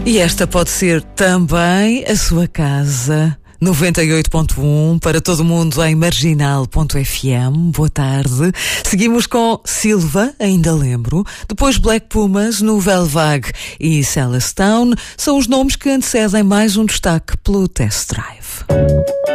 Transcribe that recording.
E esta pode ser também a sua casa. 98.1 para todo mundo em marginal.fm. Boa tarde. Seguimos com Silva, ainda lembro. Depois Black Pumas, Nouvelle Vague e Celestone são os nomes que antecedem mais um destaque pelo Test Drive.